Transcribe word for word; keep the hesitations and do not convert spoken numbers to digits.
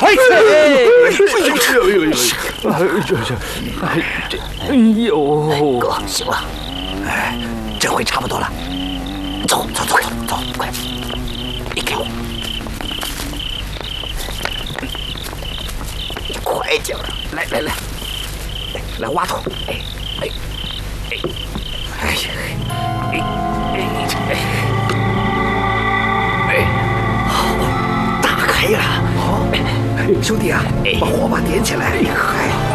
哎呦哎呦呦！ 哎这这，哎这，哎呦！ 哥，行了，哎，这回差不多了。走走走走走，快！你给我，你快点儿！来来来，来挖土！哎哎哎哎呀！哎哎哎哎！好，打开了！好，兄弟啊，把火把点起来！嗨。